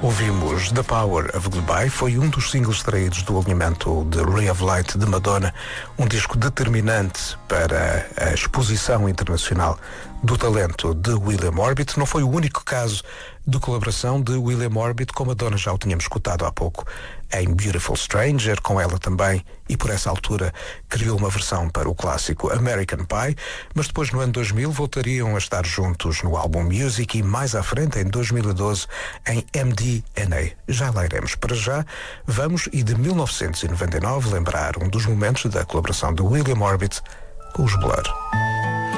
Ouvimos The Power of Goodbye, foi um dos singles extraídos do alinhamento de Ray of Light de Madonna, um disco determinante para a exposição internacional do talento de William Orbit. Não foi o único caso de colaboração de William Orbit com Madonna, já o tínhamos escutado há pouco em Beautiful Stranger, com ela também, e por essa altura criou uma versão para o clássico American Pie, mas depois no ano 2000 voltariam a estar juntos no álbum Music e mais à frente em 2012 em MDNA. Já lá iremos. Para já vamos, e de 1999, lembrar um dos momentos da colaboração de William Orbit com os Blur.